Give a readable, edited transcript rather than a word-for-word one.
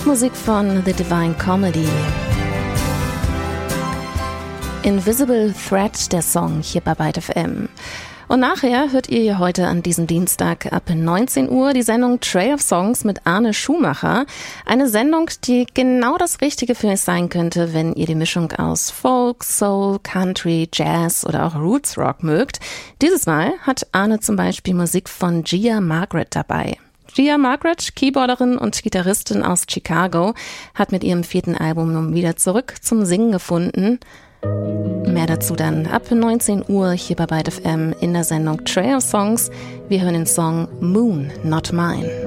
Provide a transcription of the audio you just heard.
Musik von The Divine Comedy. Invisible Thread, der Song hier bei Byte FM. Und nachher hört ihr hier heute an diesem Dienstag ab 19 Uhr die Sendung Tray of Songs mit Arne Schumacher. Eine Sendung, die genau das Richtige für euch sein könnte, wenn ihr die Mischung aus Folk, Soul, Country, Jazz oder auch Roots Rock mögt. Dieses Mal hat Arne zum Beispiel Musik von Gia Margaret dabei. Gia Margaret, Keyboarderin und Gitarristin aus Chicago, hat mit ihrem 4. Album nun wieder zurück zum Singen gefunden. Mehr dazu dann ab 19 Uhr hier bei Byte FM in der Sendung Tray of Songs. Wir hören den Song Moon, Not Mine.